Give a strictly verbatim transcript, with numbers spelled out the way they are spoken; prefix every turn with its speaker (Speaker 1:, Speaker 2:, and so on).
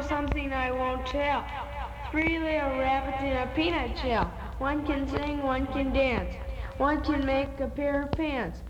Speaker 1: something I won't tell. Three little rabbits in a peanut shell. One can sing, one can dance. One can make a pair of pants.